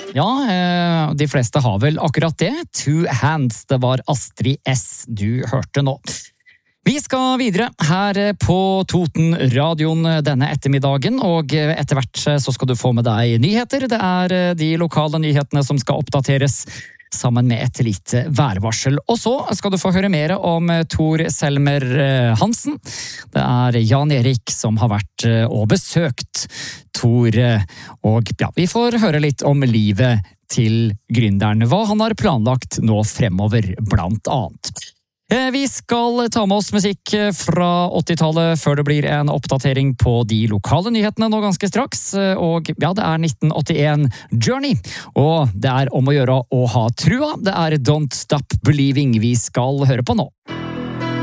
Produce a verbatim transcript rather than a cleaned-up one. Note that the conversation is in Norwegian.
Ja, eh, de fleste har vel akkurat det. Two Hands, det var Astrid S du hørte nå. Vi skal videre her på Toten-radioen denne ettermiddagen, og etter hvert så skal du få med deg nyheter. Det er de lokale nyhetene som skal oppdateres sammen med et lite værvarsel. Og så skal du få høre mer om Tor Selmer Hansen. Det er Jan Erik som har vært og besøkt Tor, og ja, vi får høre litt om livet til gründeren, hva han har planlagt nå fremover, blant annet. Vi skal ta med oss musikk fra åttitallet før det blir en oppdatering på de lokale nyhetene nå ganske straks. Og ja, det er nitten åttien Journey, og det er om å gjøre å ha trua. Det er Don't Stop Believing vi skal høre på nå.